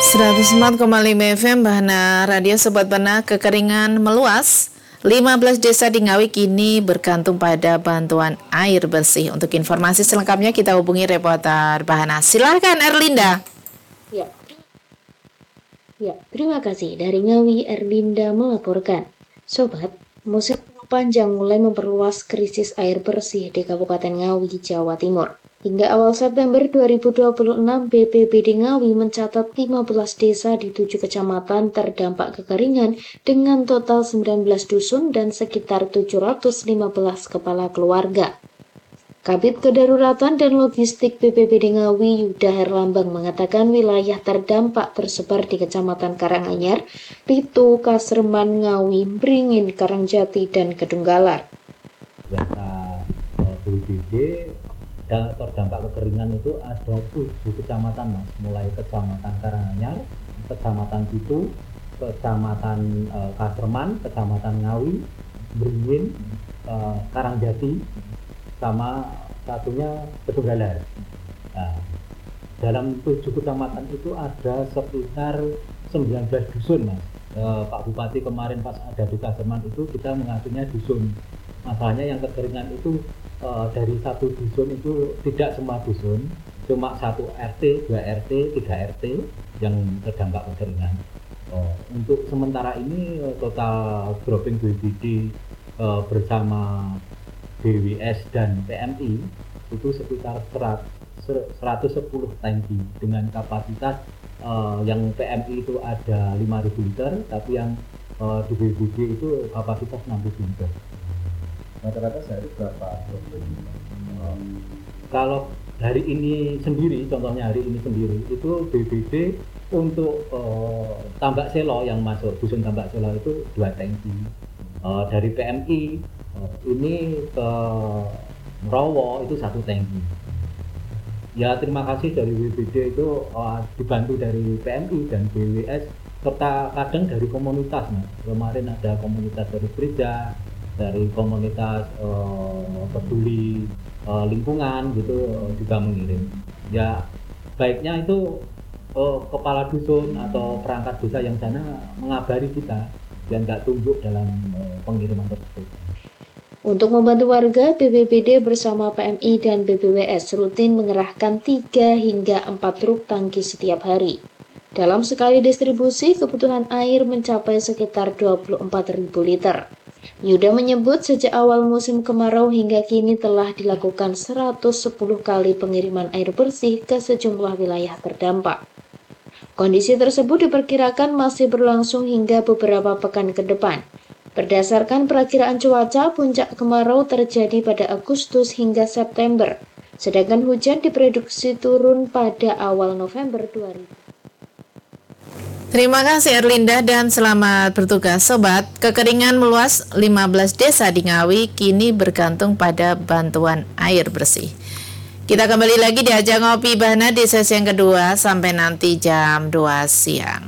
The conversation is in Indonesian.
104,5 FM Bahana Radio Sobat Bana. Kekeringan meluas, 15 desa di Ngawi kini bergantung pada bantuan air bersih. Untuk informasi selengkapnya kita hubungi reporter Bahana. Silahkan Erlinda. Terima kasih. Dari Ngawi, Erlinda melaporkan. Sobat, musim panjang mulai memperluas krisis air bersih di Kabupaten Ngawi, Jawa Timur. Hingga awal September 2026, BPBD Ngawi mencatat 15 desa di 7 kecamatan terdampak kekeringan dengan total 19 dusun dan sekitar 715 kepala keluarga. Kabid Kedaruratan dan Logistik BPBD Ngawi, Yuda Herlambang, mengatakan wilayah terdampak tersebar di Kecamatan Karanganyar, Pitu, Kasreman, Ngawi, Beringin, Karangjati, dan Kedunggalar. Data BPBD terdampak kekeringan itu ada 7 kecamatan, Mas. Mulai Kecamatan Karanganyar, Kecamatan Pitu, Kecamatan Kasreman, Kecamatan Ngawi, Beringin, Karangjati, sama satunya Kedunggalar. Nah, dalam 7 kecamatan itu ada sekitar 19 dusun, Mas. Pak Bupati kemarin pas ada di Kasreman itu kita mengaturnya dusun. Masalahnya yang kekeringan itu dari satu dusun itu tidak semua dusun, cuma 1 RT, 2 RT, 3 RT yang terdampak kekeringan. Untuk sementara ini total dropping BPBD bersama BWS dan PMI itu sekitar 110 tangki dengan kapasitas yang PMI itu ada 5.000 liter, tapi yang di BPBD itu kapasitas 60 liter. Rata-rata sehari berapa? Kalau hari ini sendiri, contohnya hari ini sendiri itu BPBD untuk Tambak Selo yang masuk dusun Tambak Selo itu 2 tangki. Dari PMI ini ke Rowo itu 1 tangki. Ya, terima kasih dari BPBD itu dibantu dari PMI dan BWS serta kadang dari komunitas, Mas. Kemarin ada komunitas dari gereja, dari komunitas peduli lingkungan gitu juga mengirim. Ya, baiknya itu kepala dusun atau perangkat desa yang sana mengabari kita dan nggak tunjuk dalam pengiriman tersebut. Untuk membantu warga, BPBD bersama PMI dan BPWS rutin mengerahkan 3 hingga 4 truk tangki setiap hari. Dalam sekali distribusi, kebutuhan air mencapai sekitar 24.000 liter. Yuda menyebut sejak awal musim kemarau hingga kini telah dilakukan 110 kali pengiriman air bersih ke sejumlah wilayah terdampak. Kondisi tersebut diperkirakan masih berlangsung hingga beberapa pekan ke depan. Berdasarkan perakiraan cuaca, puncak kemarau terjadi pada Agustus hingga September, sedangkan hujan diprediksi turun pada awal November 2000. Terima kasih Erlinda dan selamat bertugas. Sobat, kekeringan meluas, 15 desa di Ngawi kini bergantung pada bantuan air bersih. Kita kembali lagi di Ajang Ngopi Bahana di sesi yang kedua sampai nanti jam 2 siang.